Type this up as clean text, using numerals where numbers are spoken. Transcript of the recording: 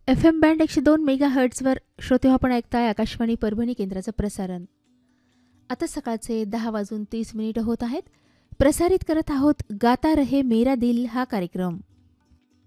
FM band 102 मेगाहर्ट्झवर श्रोते आपण ऐकताय आकाशवाणी परभणी केंद्राचं प्रसारण. आता सकाळचे 10:30 होत आहेत. प्रसारित करत आहोत गाता रहे मेरा दिल हा कार्यक्रम.